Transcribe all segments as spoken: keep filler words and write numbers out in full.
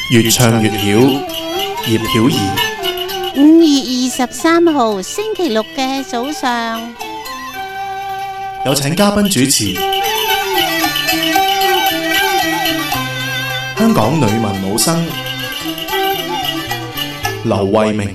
越唱越曉，葉曉儀。 五月二十三號星期六嘅早上， 有請嘉賓主持，香港女文武生劉慧明。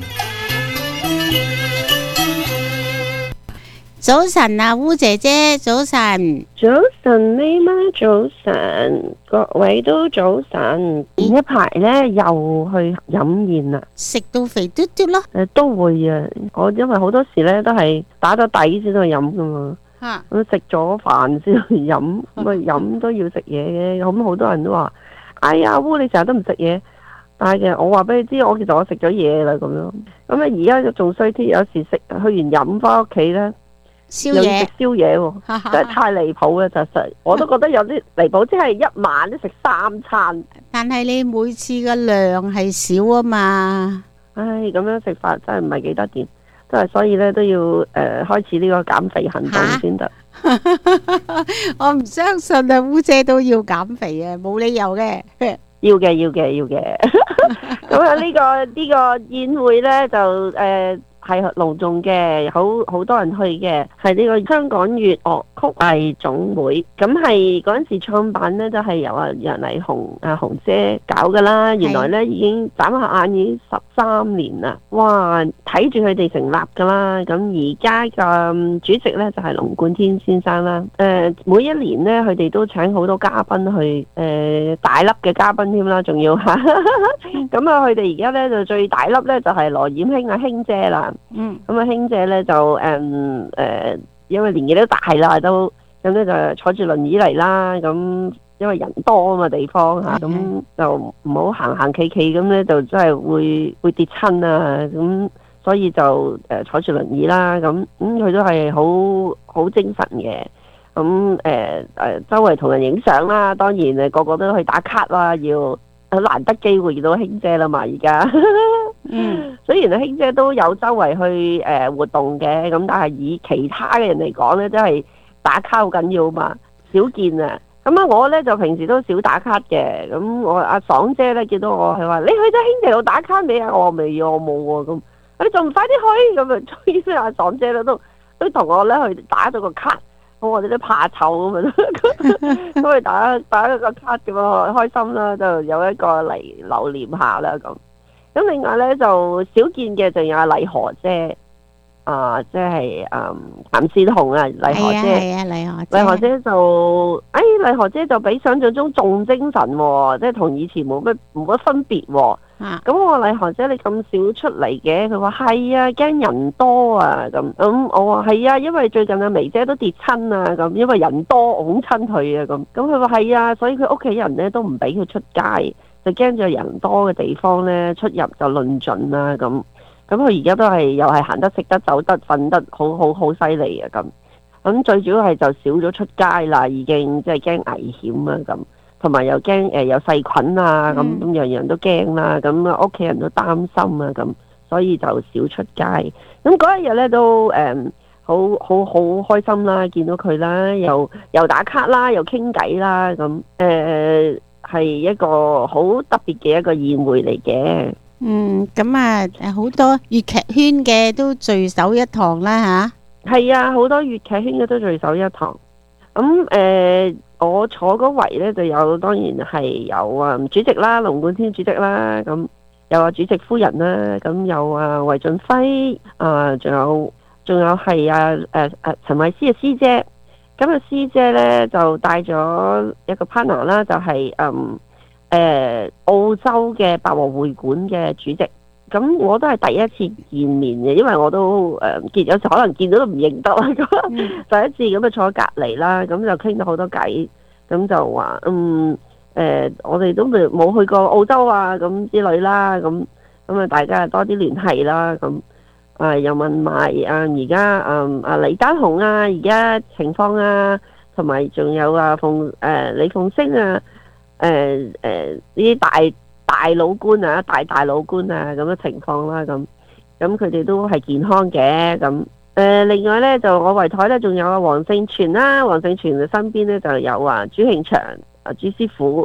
早晨啊，烏姐姐，早晨。 早晨，咪媽，早晨，各位都早晨。前一排咧又去飲宴啦， 食到肥嘟嘟咯。 誒，都會啊！我因為好多時咧都係打咗底先去飲噶嘛， 吓咁食咗飯先去飲，咁啊飲都要食嘢嘅。咁好多人都話：哎呀，烏你成日都唔食嘢。但係其實我話俾你知，我其實我食咗嘢啦咁樣。咁啊而家仲衰啲，有時食去完飲翻屋企咧。 宵夜， 又要食宵夜喎，真係太離譜啦！就實我都覺得有啲離譜，即係一晚都食三餐。 但係你每次嘅量係少啊嘛。 唉，咁樣食法真係唔係幾得掂，真係所以咧都要誒、呃、開始呢個減肥行動先得。 我唔相信啊，烏姐都要減肥啊，冇理由嘅。 要嘅，要嘅，要嘅。咁啊，呢個呢、這個宴會咧就誒。呃係隆重嘅，好好多人去嘅，係呢個香港粵樂曲藝總會。咁係嗰陣時創辦呢，就係、是、由阿楊麗紅阿紅姐搞噶啦。原來呢，已經眨下眼已經十三年啦。哇！睇住佢哋成立噶啦。咁而家嘅主席呢，就係、是、龍貫天先生啦。誒、呃，每一年呢，佢哋都請好多嘉賓去，誒、呃、大粒嘅嘉賓添啦，仲要吓。咁啊，佢哋而家呢，就最大粒呢，就係、是、羅艷卿阿卿姐啦。 嗯， 咁啊，卿姐咧就誒誒、嗯呃，因為年紀都大啦，都咁咧就坐住輪椅嚟啦。咁因為人多啊嘛，地方嚇，咁、嗯、就唔好行行企企咁咧，就真係會會跌親啊。咁所以就誒、呃、坐住輪椅啦。咁咁佢都係好好精神嘅。咁誒誒，周圍同人影相啦，當然誒個個都去打卡啦，要難得機會見到卿姐啦嘛，而家。嗯，雖然阿卿姐都有周圍去誒、呃、活動嘅，咁但係以其他嘅人嚟講咧，真係打卡好緊要嘛，少見啊。咁啊，我咧就平時都少打卡嘅。咁我阿爽姐咧見到我，佢話：你去咗卿姐度打卡未啊？我未，我冇喎。咁你仲唔快啲去？咁啊，終於阿爽姐咧都都同我咧去打咗個卡。咁我哋都怕醜咁啊，都去打打咗個卡咁啊，開心啦，就有一個嚟留念下啦咁。咁另外咧就少見嘅，仲有阿麗荷姐，啊，即係誒譚善紅啊，麗荷姐， 係啊，麗荷姐， 麗荷姐就，誒，麗荷姐就比想象中仲精神喎，即係同以前冇乜冇乜分別喎。啊，咁我話麗荷姐你咁少出嚟嘅，佢話係啊，驚人多啊，咁咁我話係啊，因為最近阿眉姐都跌親啊，咁因為人多拱親佢啊，咁咁佢話係啊，所以佢屋企人咧都唔俾佢出街。就驚住人多嘅地方咧，出入就論盡啦咁。咁佢而家都係又係行得食得走得瞓得好好好犀利啊咁。咁最主要係就少咗出街啦，已經即係驚危險啊咁，同埋又驚誒有細菌啊咁，咁樣樣都驚啦。咁啊屋企人都擔心啊咁，所以就少出街。咁嗰一日咧都誒好好好開心啦，見到佢啦，又又打卡啦，又傾偈啦咁誒。係一個好特別嘅一個宴會嚟嘅。 嗯，咁啊，好多粵劇圈嘅都聚首一堂啦吓。 係啊，好多粵劇圈嘅都聚首一堂。咁誒、呃，我坐嗰圍呢就有，當然係有啊主席啦，龍貫天主席啦，咁有啊主席夫人啦，咁有啊韋俊輝啊，仲有仲有係啊誒誒陳慧思嘅師姐。咁啊，師姐咧就帶咗一個 partner 啦，就係、是、嗯誒、呃、澳洲嘅百和會館嘅主席。咁我都係第一次見面嘅，因為我都誒、呃、見有時可能見到都唔認得啦。咁、嗯、第一次咁啊坐喺隔離啦，咁就傾到好多偈。咁就話嗯誒、呃，我哋都未冇去過澳洲啊，咁之類啦。咁咁啊，大家多啲聯繫啦。咁。啊！又問埋啊，而家嗯啊李丹紅啊，而家情況啊，同埋仲有啊鳳誒李鳳星啊，誒誒呢啲大大老官啊，大大老官啊咁嘅情況啦，咁咁佢哋都係健康嘅咁。誒另外咧就我圍台咧仲有啊黃勝全啦，黃勝全嘅身邊咧就有啊朱慶祥啊朱師傅。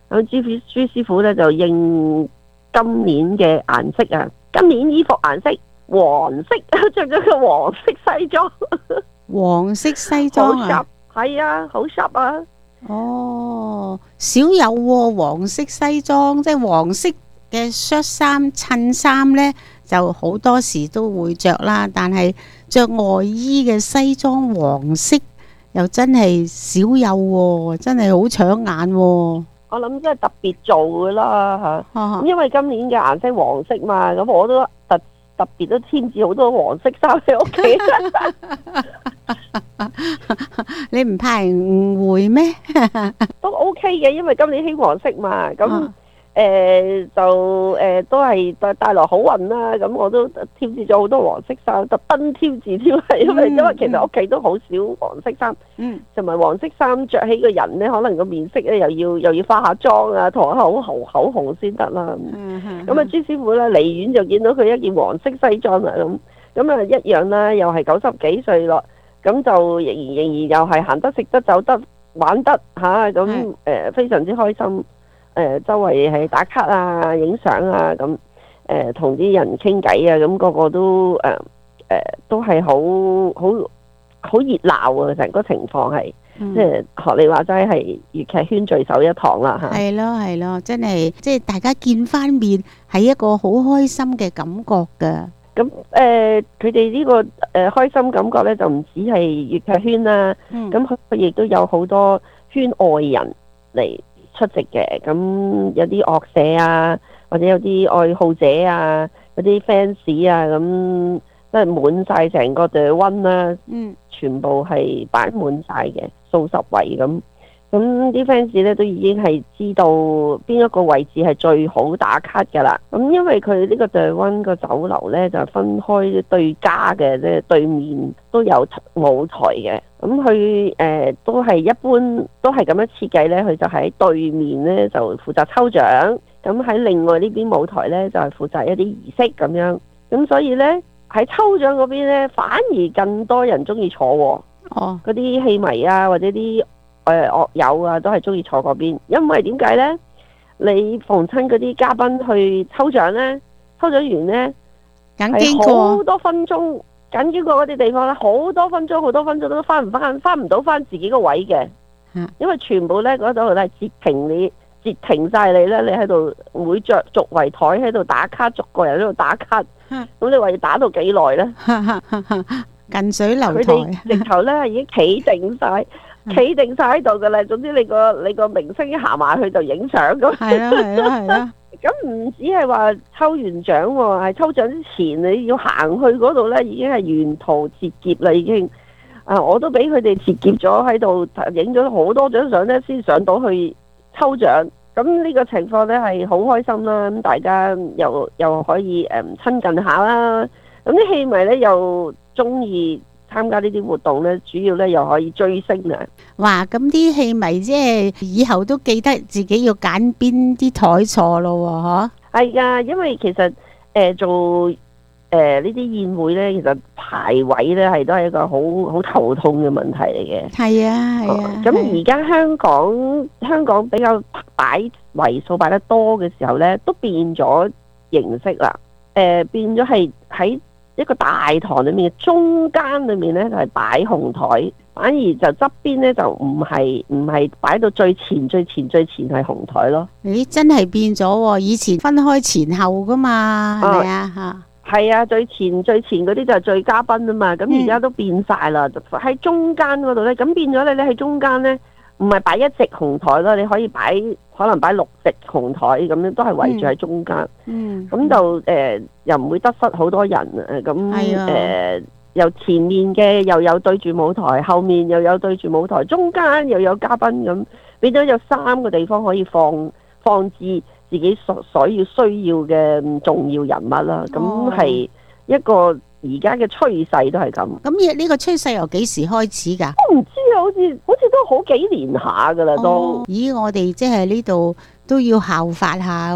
咁朱朱師傅咧就應今年嘅顏色啊，今年衣服顏色黃色，着咗個黃色西裝。 黃色西裝啊？ 係啊，好 sharp 啊！ 哦，少有喎、黃色西裝，即係黃色嘅恤衫、襯衫呢，就好多時都會着啦。但係着外衣嘅西裝黃色，又真係少有喎、真係好搶眼喎。 我諗真係特別做噶啦嚇，咁因為今年嘅顏色黃色嘛，咁我都特特別都添置好多黃色衫喺屋企。 你唔怕人誤會咩？ 都 OK 嘅，因為今年興黃色嘛，咁誒、呃、就誒、呃、都係帶帶來好運啦。咁我都添置咗好多黃色衫，特登添置添，係因為因為其實屋企都好少黃色衫， 嗯， 同埋黃色衫着起個人咧，可能個面色咧又要又要化下妝啊，塗下口紅口紅先得啦。咁啊，朱師傅咧離遠就見到佢一件黃色西裝啦，咁咁啊一樣啦，又係九十幾歲咯。咁就仍然仍然又係行得食得走得玩得嚇，咁、啊、誒、呃、非常之開心。誒、呃、周圍係打卡啊、影相啊，咁誒同啲人傾偈啊，咁、那個個都誒誒、呃呃、都係好好好熱鬧啊！成個情況係、嗯、即係學你話齋係粵劇圈聚首一堂啦嚇。係咯係咯，真係即係大家見翻面係一個好開心嘅感覺㗎。 咁誒，佢哋呢個誒、呃、開心感覺咧，就唔止係粵劇圈啦。咁佢佢亦都有好多圈外人嚟出席嘅。咁有啲樂社啊，或者有啲愛好者啊，有啲 fans 啊，咁即係滿晒成個 The One 啦。嗯，全部係擺滿晒嘅，數十位咁。咁啲 fans 咧都已經係知道邊一個位置係最好打卡㗎啦。咁因為佢呢個 The One 個酒樓咧就分開對家嘅，即係對面都有舞台嘅。咁佢誒都係一般都係咁樣設計咧，佢就喺對面咧就負責抽獎，咁喺另外呢邊舞台咧就係負責一啲儀式咁樣。咁所以咧喺抽獎嗰邊咧反而更多人中意坐喎。哦，嗰啲戲迷啊或者啲誒樂友啊，都係中意坐嗰邊，因為點解呢？你逢親嗰啲嘉賓去抽獎呢，抽獎完呢，係好多分鐘，緊經過嗰啲地方咧，好多分鐘，好多分鐘都翻唔翻，翻唔到翻自己個位嘅，因為全部呢嗰度咧截停你，截停晒你呢。你喺度每着逐圍台喺度打卡，逐個人喺度打卡，咁你話要打到幾耐呢？ 近水樓台， 佢哋直頭呢已經企定晒。企定晒喺度噶啦，總之你個你個明星一行埋去就影相咁。係啦係啦係啦。咁唔止係話抽完獎喎，係抽獎之前你要行去嗰度咧，已經係沿途截劫啦，已經。啊，我都俾佢哋截劫咗喺度，影咗好多張相咧，先上到去抽獎。咁呢個情況咧係好開心啦，咁大家又又可以誒親近下啦。咁啲戲迷咧又中意參加呢啲活動咧，主要咧又可以追星啊！ 哇！咁啲戲迷即係以後都記得自己要揀邊啲台坐咯喎，嗬？ 係噶，因為其實誒、呃、做誒、呃、呢啲宴會咧，其實排位咧係都係一個好好頭痛嘅問題嚟嘅。係啊，係啊。咁而家香港香港比較擺位數擺得多嘅時候咧，都變咗形式啦。誒、呃、變咗係喺一個大堂裏面嘅中間裏面咧就係擺紅台，反而就側邊咧就唔係唔係擺到最前最前最前係紅台咯。 咦，真係變咗喎！以前分開前後噶嘛，係咪啊？吓， 係啊，最前最前嗰啲就係最嘉賓啊嘛。咁而家都變晒啦，喺、嗯、中間嗰度咧，咁變咗你咧喺中間咧，唔係擺一席紅台咯，你可以擺可能擺六席紅台咁樣，都係圍住喺中間。嗯，咁就誒、呃、又唔會得失好多人誒，咁誒、呃、由前面嘅又有對住舞台，後面又有對住舞台，中間又有嘉賓咁，變咗有三個地方可以放放置自己所所要需要嘅重要人物啦。咁係、哦、一個。而家嘅趨勢都係咁。 咁呢個趨勢由幾時開始㗎？ 我唔知啊，好似好似都好幾年下㗎啦都。 咦，我哋即係呢度都要效法下喎。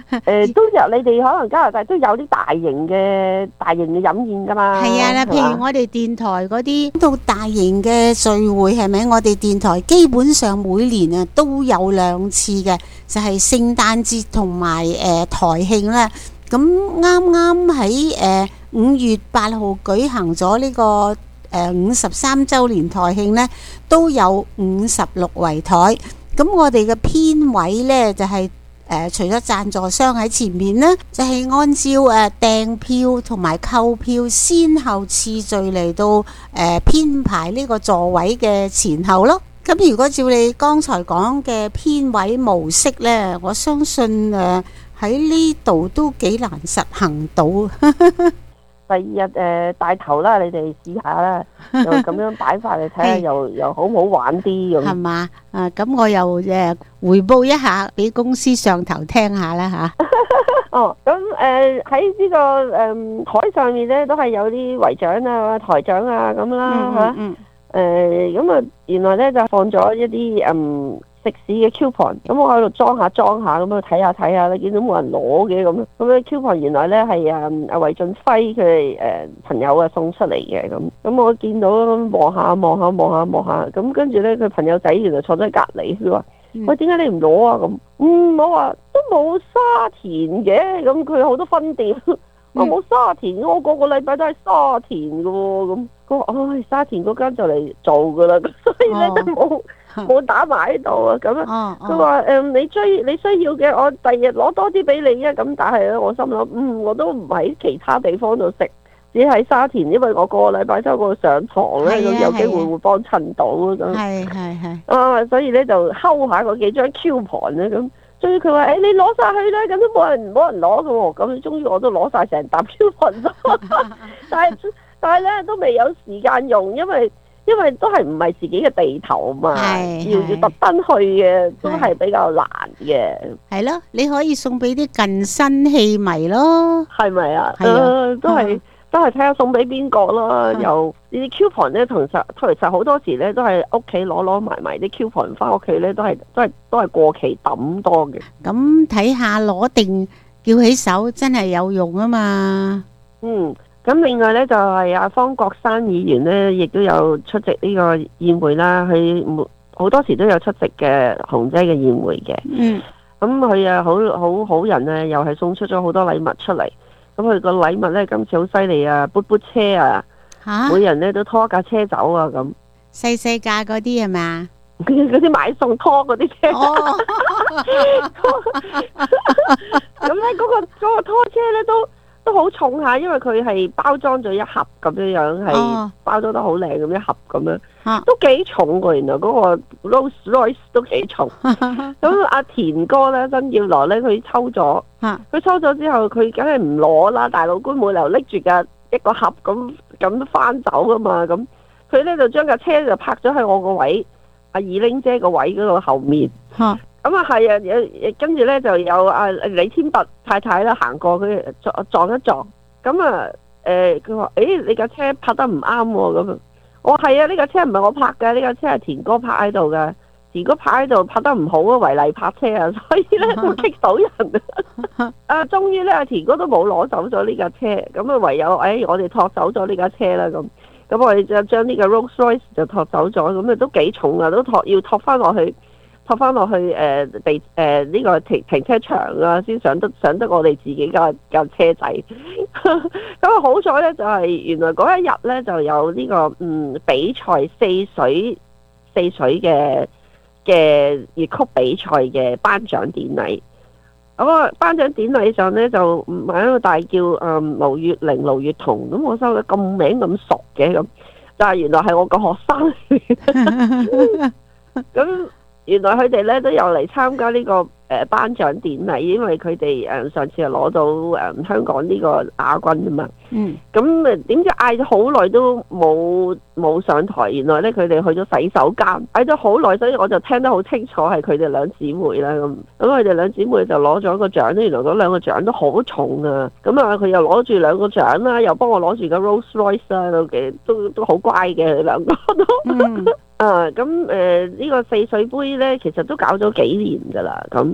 誒都有，你哋可能加拿大都有啲大型嘅大型嘅飲宴㗎嘛。 係啊，譬如我哋電台嗰啲到大型嘅聚會係咪？我哋電台基本上每年啊都有兩次嘅，就係聖誕節同埋誒台慶啦。咁啱啱喺誒五月八號舉行咗呢個誒五十三週年台慶呢，都有五十六圍台。咁我哋嘅編位呢，就係、是、誒、呃、除咗贊助商喺前面呢，就係、是、按照誒訂票同埋購票先後次序嚟到誒編排呢個座位嘅前後咯。咁如果照你剛才講嘅編位模式呢，我相信誒喺呢度都幾難實行到。 第二日誒帶頭啦，你哋試下啦，就咁樣擺法嚟睇下，又又好唔好玩啲咁。係嘛？啊，咁我又誒彙報一下俾公司上頭聽下啦嚇。 哦，咁誒喺呢個誒台上面咧，都係有啲圍長啊、台長啊咁啦嚇。嗯。誒咁啊，原來咧就放咗一啲嗯。食肆嘅 coupon，咁我喺度裝下裝下咁樣睇下睇下，你見到冇人攞嘅咁，咁咧 coupon 原來咧係啊阿韋俊輝佢哋誒朋友啊送出嚟嘅咁，咁我見到望下望下望下望下，咁跟住咧佢朋友仔原來坐咗喺隔離，佢話：喂，點解你唔攞啊？咁，嗯，我話都冇沙田嘅，咁佢好多分店，我冇沙田，我個個禮拜都係沙田嘅喎，咁，佢話：唉，沙田嗰間就嚟做㗎啦，咁所以咧都冇。冇打埋喺度啊！咁啊，佢話誒你追你需要嘅，我第日攞多啲俾你啊！咁但係咧，我心諗嗯，我都唔喺其他地方度食，只喺沙田，因為我個個禮拜周嗰度上堂咧，咁有機會會幫襯到啊！咁係係係啊，所以咧就睺下嗰幾張 coupon 咧咁。終於佢話：誒你攞晒去啦，咁都冇人冇人攞嘅喎。咁終於我都攞晒成沓 coupon 咗，但係但係咧都未有時間用，因為。因為都係唔係自己嘅地頭嘛，要要特登去嘅都係比較難嘅。係咯，你可以送俾啲近身器迷咯， 係咪啊？係啊，都係都係睇下送俾邊個咯。又呢啲 coupon 咧，同實其實好多時咧都係屋企攞攞埋埋啲 coupon 翻屋企咧，都係都係都係過期抌多嘅。 咁睇下攞定叫起手，真係有用啊嘛。 嗯。咁另外咧就係阿方國珊議員咧，亦都有出席呢個宴會啦。佢好多時都有出席嘅紅姐嘅宴會嘅。嗯。咁佢啊好好好人啊，又係送出咗好多禮物出嚟。咁佢個禮物咧今次好犀利啊，嘟嘟車啊，嚇！每人咧都拖架車走啊咁。 細細架嗰啲係咪啊？ 嗰啲買餸拖嗰啲車。哦。咁咧嗰個嗰個拖車咧都。都好重下，因為佢係包裝咗一盒咁樣樣，係包裝得好靚咁一盒咁樣，啊、都幾重㗎。原來嗰個 Rolls Royce 都幾重。咁阿田哥咧，曾耀來咧，佢抽咗，佢、啊、抽咗之後，佢梗係唔攞啦。大老官冇理由拎住架一個盒咁咁翻走噶嘛。咁佢咧就將架車就泊咗喺我個位，阿二玲姐個位嗰度後面。啊咁啊係啊，有跟住咧就有阿李天拔太太啦行過，佢撞撞一撞，咁啊誒佢話誒你架車泊得唔啱喎，咁我話係啊，呢架車唔係我泊嘅，呢架車係田哥泊喺度嘅，田哥泊喺度泊得唔好啊，違例泊車啊，所以咧都棘到人啊！啊，終於咧阿田哥都冇攞走咗呢架車，咁啊唯有誒、哎、我哋托走咗呢架車啦咁，咁我哋就將呢個 Rolls Royce 就托走咗，咁啊都幾重啊，都托要托翻落去。泊翻落去誒地誒呢個停停車場啊，先上得上得我哋自己架架車仔。咁啊好彩咧，就係原來嗰一日咧就有呢個嗯比賽四水四水嘅嘅粵曲比賽嘅頒獎典禮。咁啊頒獎典禮上咧就唔係喺度大叫誒盧月玲、盧月彤，咁我收得咁名咁熟嘅咁，但係原來係我個學生。咁原來佢哋咧都有嚟參加呢個誒頒獎典禮，因為佢哋誒上次係攞到誒香港呢個亞軍啊嘛。嗯。咁誒點知嗌咗好耐都冇冇上台？原來咧佢哋去咗洗手間，嗌咗好耐，所以我就聽得好清楚係佢哋兩姊妹啦咁。咁佢哋兩姊妹就攞咗個獎咧，原來嗰兩個獎都好重啊！咁啊，佢又攞住兩個獎啦，又幫我攞住個 Rolls Royce 啦，都幾都都好乖嘅，佢兩個都。嗯啊，咁誒呢個四水杯咧，其實都搞咗幾年噶啦，咁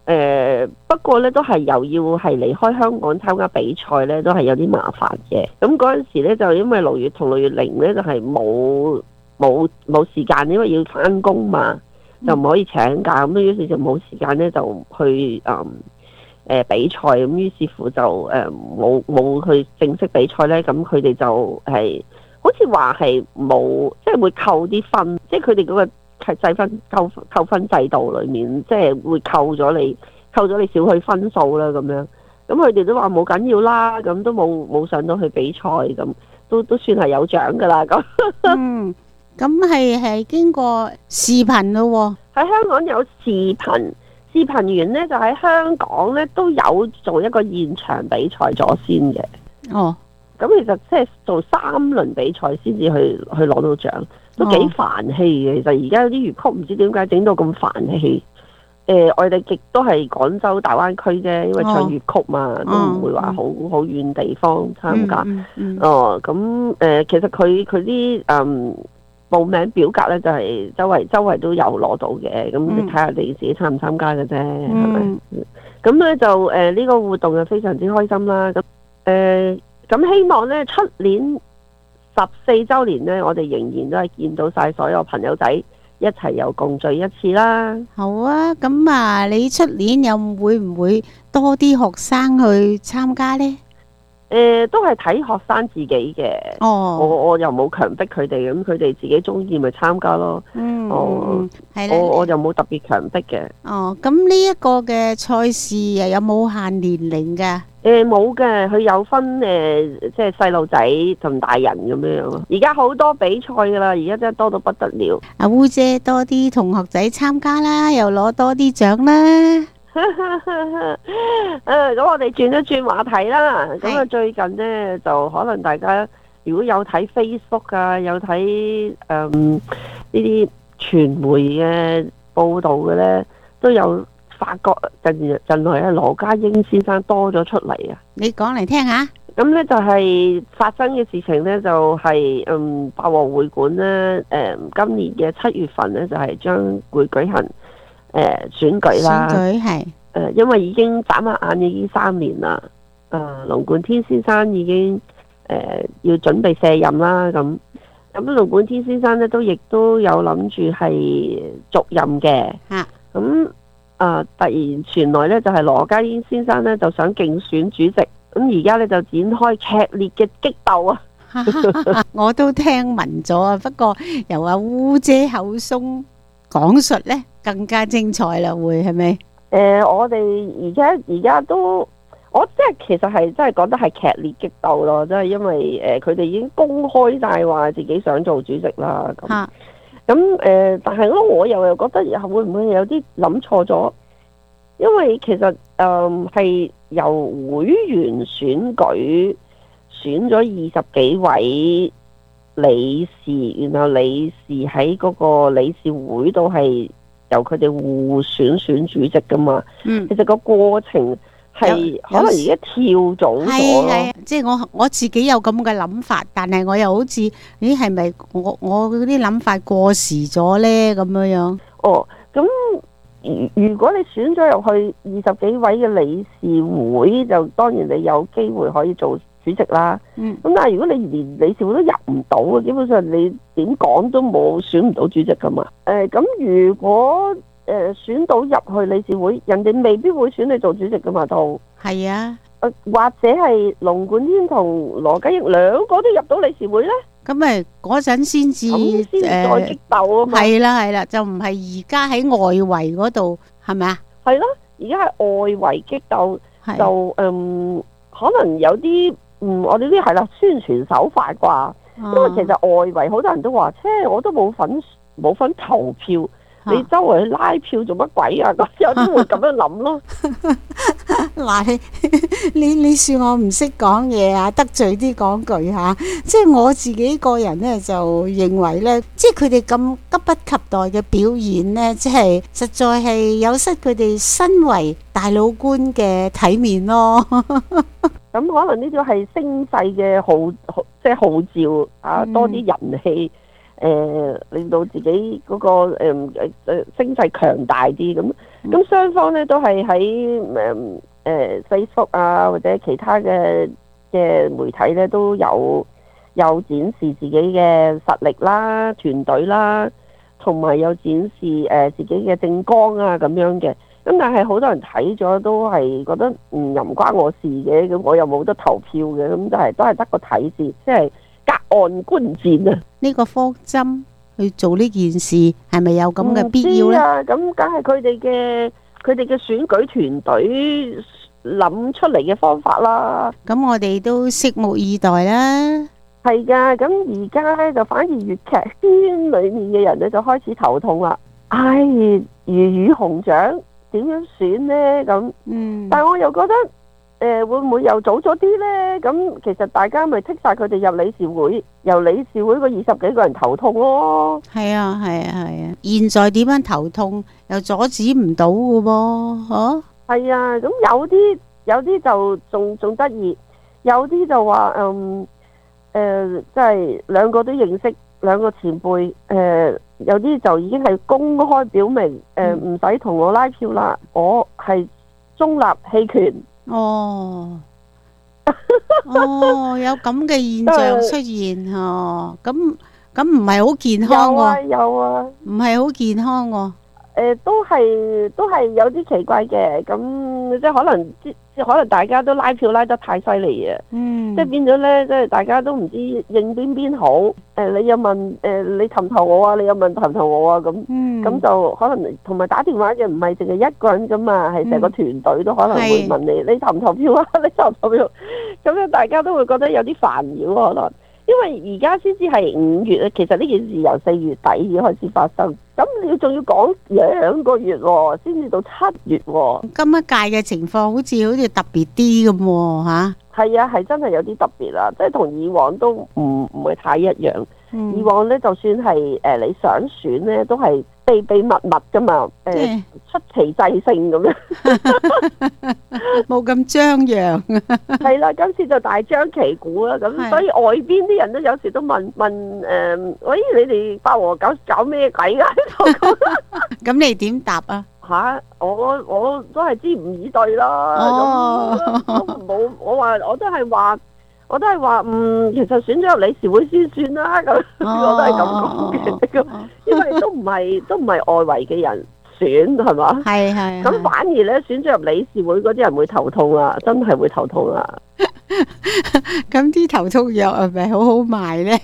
誒不過咧都係又要係離開香港參加比賽咧，都係有啲麻煩嘅。咁嗰陣時咧就因為六月同六月零咧就係冇冇冇時間，因為要返工嘛，就唔可以請假，咁於是就冇時間咧就去誒誒、嗯呃、比賽，咁於是乎就誒冇冇去正式比賽咧，咁佢哋就係、是、好似話係冇，即係會扣啲分，即係佢哋嗰個計分扣扣分制度裏面，即係會扣咗你扣咗你少許分數啦咁樣。咁佢哋都話冇緊要啦，咁都冇冇上到去比賽，咁都都算係有獎噶啦咁。 嗯，咁係係經過視頻咯喎。 喺香港有視頻，視頻員呢就喺香港呢都有做一個現場比賽咗先嘅。 哦， 咁其實即係做三輪比賽先至去去攞到獎，都幾煩氣嘅。其實而家有啲粵曲唔知點解整到咁煩氣。誒、呃，我哋極都係廣州大灣區啫，因為唱粵曲嘛，哦、都唔會話好好遠地方參加。 嗯嗯嗯、 哦，咁誒、呃，其實佢佢啲誒報名表格咧，就係周圍周圍都有攞到嘅。咁你睇下你自己參唔參加嘅啫，係咪、嗯？咁咧就誒呢、呃這個活動係非常之開心啦。咁誒咁希望咧出年十四週年咧，我哋仍然都係見到晒所有朋友仔一齊又共聚一次啦。 好啊，咁啊，你出年又會唔會多啲學生去參加呢？ 誒、呃，都係睇學生自己嘅。哦，我我又冇強迫佢哋，咁佢哋自己中意咪參加咯。 嗯， 哦， 係啦，我我又冇特別強迫嘅。 哦，咁呢一個嘅賽事又有冇限年齡噶？ 誒，冇嘅，佢有分誒、呃，即係細路仔同大人咁樣樣。而家好多比賽噶啦，而家真係多到不得了。 阿烏姐多啲同學仔參加啦，又攞多啲獎啦。 誒，咁我哋轉一轉話題啦。咁啊，最近呢，就可能大家如果有睇 Facebook 啊，有睇誒呢啲傳媒嘅報道嘅呢，都有發覺近近來啊羅家英先生多咗出嚟啊。 你講嚟聽下。咁呢就係發生嘅事情呢，就係、是、嗯八和會館呢，誒、呃、今年嘅七月份呢，就係、是、將會舉行。誒、呃，選舉啦， 選舉係誒，因為已經眨下眼已經三年啦。誒、呃，龍貫天先生已經誒、呃、要準備卸任啦。咁咁龍貫天先生咧都亦都有諗住係續任嘅。 吓咁啊，突然傳來咧就係羅家英先生咧就想競選主席，咁而家咧就展開劇烈嘅激鬥啊！ 我都聽聞咗啊，不過由阿烏姐口中講述咧更加精彩啦，會係咪？誒、 呃，我哋而家而家都，我即係其實係真係覺得係劇烈激鬥咯，即係因為誒佢哋已經公開晒話自己想做主席啦。咁咁誒，但係咧我又又覺得又會唔會有啲諗錯咗？因為其實誒係、呃、由會員選舉選咗二十幾位理事，然後理事喺嗰個理事會度係由佢哋互選選主席噶嘛。嗯，其實個過程係可能而家跳早咗咯。 即係我我自己有咁嘅諗法，但係我又好似咦係咪我我嗰啲諗法過時咗咧咁樣樣？哦，咁如果你選咗入去二十幾位嘅理事會，就當然你有機會可以做主席啦。嗯，咁但係如果你連理事會都入唔到，基本上你點講都冇選唔到主席噶嘛。誒、呃，咁如果誒、呃、選到入去理事會，人哋未必會選你做主席噶嘛，都係啊。誒、呃，或者係龍貫天同羅家英兩個都入到理事會咧，咁咪嗰陣先至誒再激鬥啊嘛。係啦係啦，就唔係而家喺外圍嗰度係咪啊？係咯，而家係外圍激鬥，就嗯可能有啲。嗯，我哋啲係啦，宣傳手法啩，啊、因為其實外圍好多人都話，切，我都冇份冇份投票，啊、你周圍去拉票做乜鬼啊？咁有啲會咁樣諗咯。嗱，你你算我唔識講嘢啊，得罪啲講句吓，即係我自己個人咧就認為咧，即係佢哋咁急不及待嘅表現咧，即係實在係有失佢哋身為大老倌嘅體面咯。咁可能呢啲係聲勢嘅號，即係號召啊，多啲人氣， 誒令到自己嗰個誒誒誒聲勢強大啲咁。咁雙方咧都係喺誒誒 Facebook 啊或者其他嘅嘅媒體咧都有有展示自己嘅實力啦、團隊啦，同埋有展示誒自己嘅政綱啊咁樣嘅。咁但係好多人睇咗都係覺得嗯又唔關我事嘅，咁我又冇得投票嘅，咁就係都係得個睇字，即係隔岸觀戰啊！ 呢個方針去做呢件事係咪有咁嘅必要呢？ 啊，咁梗係佢哋嘅佢哋嘅選舉團隊諗出嚟嘅方法啦。 咁我哋都拭目以待啦。 係噶，咁而家咧就反而粵劇圈裏面嘅人咧就開始頭痛啦。唉，魚與熊掌點樣選呢？咁，嗯，但係我又覺得，誒、呃，會唔會又早咗啲呢？咁其實大家咪剔晒佢哋入理事會，由理事會個二十幾個人頭痛咯。係啊，係啊，係啊！現在點樣頭痛又阻止唔到嘅噃，嗬？ 係啊，咁有啲有啲就仲仲得意，有啲就話，嗯，誒、呃，即係兩個都認識。兩個前輩，誒、呃，有啲就已經係公開表明，誒唔使同我拉票啦，我係中立棄權。 哦，哦，有咁嘅現象出現嗬，咁咁唔係好健康喎。有啊， 有啊， 唔係好健康喎。 誒、呃，都係都係有啲奇怪嘅，咁即係可能即即可能大家都拉票拉得太犀利啊，嗯，即係變咗咧，即係大家都唔知認邊邊好，誒、呃，你又問誒、呃、你投唔投我啊，你又問投唔投我啊，咁，咁、嗯、就可能同埋打電話嘅唔係淨係一個人噶嘛，係成個團隊都可能會問你，嗯、你投唔投票啊，你投唔投票，咁樣大家都會覺得有啲煩擾可能。因為而家先至係五月啊，其實呢件事由四月底已經開始發生，咁你仲要講兩個月喎，先至到七月喎。 今一屆嘅情況好似好似特別啲咁喎，嚇。係啊，係真係有啲特別啦，即係同以往都唔唔係太一樣。嗯、以往咧，就算係誒、呃、你想選咧，都係秘秘密密噶嘛，誒、呃嗯、出奇制勝咁樣， 冇咁張揚。 係啦，今次就大張旗鼓啦，咁所以外邊啲人都有時都問問誒、呃，喂，你哋八和搞搞咩鬼啊？ 咁你點答啊？ 吓，我我都係支吾以對啦，咁都冇，我話我都係話。我都係話，嗯，其實選咗入理事會先算啦，咁、哦、我都係咁講嘅，咁、哦、因為都唔係都唔係外圍嘅人選，係嘛？係係。咁反而咧，選咗入理事會嗰啲人會頭痛啦，真係會頭痛啦。 咁啲頭痛藥係咪好好賣咧？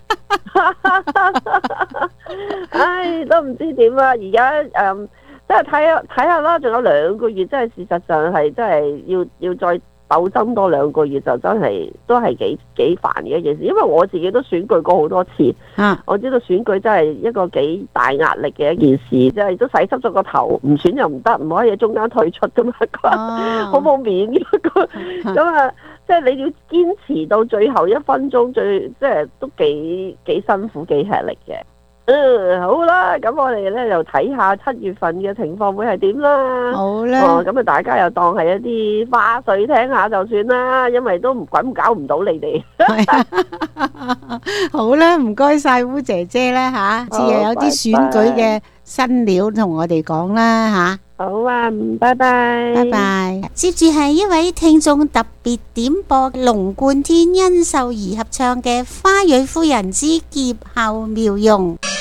唉，都唔知點啊！而家誒，即係睇下睇下啦，仲有兩個月，即係事實上係真係要要再。鬥爭多兩個月就真係都係幾幾煩嘅一件事，因為我自己都選舉過好多次，啊、我知道選舉真係一個幾大壓力嘅一件事，即係都洗濕咗個頭，唔選又唔得，唔可以喺中間退出噶嘛，好冇面嘅。咁啊，即係你要堅持到最後一分鐘，最即係都幾幾辛苦、幾吃力嘅。嗯，好啦，咁我哋咧就睇下七月份嘅情況會係點啦。好啦，哦，咁啊，大家又當係一啲花絮聽下就算啦，因為都唔鬼搞唔到你哋。 好啦，唔該晒烏姐姐啦吓，似又有啲選舉嘅新料同我哋講啦吓。 好啊，拜拜， 拜拜。接住係一位聽眾特別點播龍貫天殷秀儀合唱嘅《花蕊夫人之劫後妙用》。